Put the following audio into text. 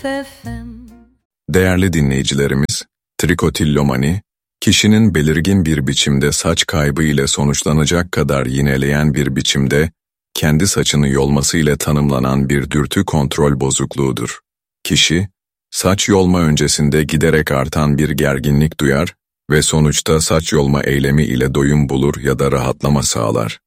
FM. Değerli dinleyicilerimiz, trikotillomani, kişinin belirgin bir biçimde saç kaybı ile sonuçlanacak kadar yineleyen bir biçimde, kendi saçını yolması ile tanımlanan bir dürtü kontrol bozukluğudur. Kişi, saç yolma öncesinde giderek artan bir gerginlik duyar ve sonuçta saç yolma eylemi ile doyum bulur ya da rahatlama sağlar.